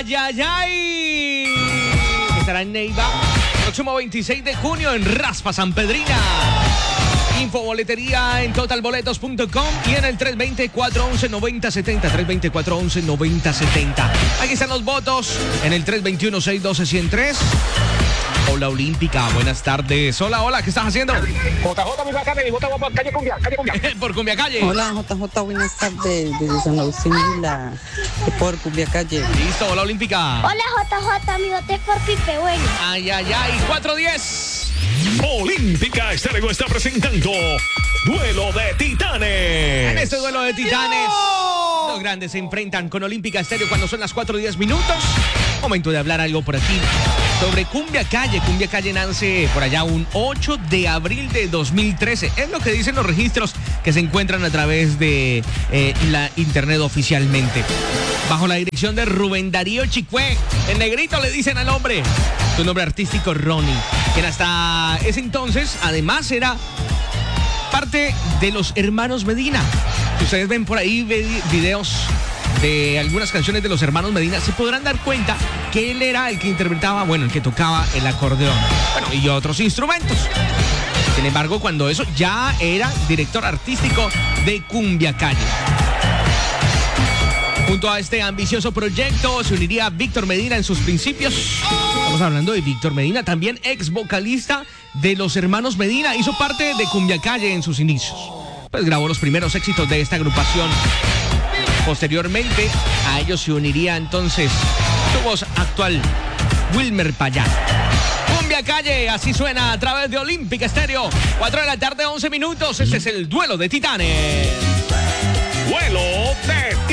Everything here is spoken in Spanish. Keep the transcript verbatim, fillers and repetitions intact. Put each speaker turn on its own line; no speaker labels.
¡Ay, ay, ay! Estará en Neiva próximo veintiséis de junio en Raspa San Pedrina. Info boletería en total boletos punto com y en el tres dos cero, cuatro uno uno, nueve cero siete cero, tres dos cero, cuatro uno uno, nueve cero siete cero. Aquí están los votos en el tres dos uno, seis uno dos, uno cero tres. Hola Olímpica, buenas tardes. Hola, hola, ¿qué estás haciendo?
J J, mi bacana, mi vota va por calle Cumbia, calle Cumbia.
Por Cumbia Calle.
Hola J J, buenas tardes, desde San Agustín Vila, por Cumbia Calle.
Listo, hola Olímpica.
Hola J J, mi voto es por Pipe Bueno.
Ay, ay, ay, cuatro diez.
Olímpica Estéreo está presentando Duelo de Titanes.
En este duelo de titanes, los grandes se enfrentan con Olímpica Estéreo cuando son las cuatro diez minutos. Momento de hablar algo por aquí sobre Cumbia Calle. Cumbia Calle nace por allá un ocho de abril de dos mil trece. Es lo que dicen los registros que se encuentran a través de eh, la internet oficialmente. Bajo la dirección de Rubén Darío Chicué. El negrito le dicen al hombre. Su nombre artístico Ronnie. Quien hasta ese entonces además era parte de los hermanos Medina. Si ustedes ven por ahí videos de algunas canciones de los hermanos Medina, se podrán dar cuenta que él era el que interpretaba, bueno, el que tocaba el acordeón, bueno, y otros instrumentos. Sin embargo, cuando eso ya era director artístico de Cumbia Calle. Junto a este ambicioso proyecto se uniría Víctor Medina en sus principios. Estamos hablando de Víctor Medina, también ex vocalista de los hermanos Medina. Hizo parte de Cumbia Calle en sus inicios. Pues grabó los primeros éxitos de esta agrupación. Posteriormente a ellos se uniría entonces su voz actual, Wilmer Payán. Cumbia Calle, así suena a través de Olímpica Estéreo. cuatro de la tarde, once minutos. Este es el Duelo de Titanes.
Duelo de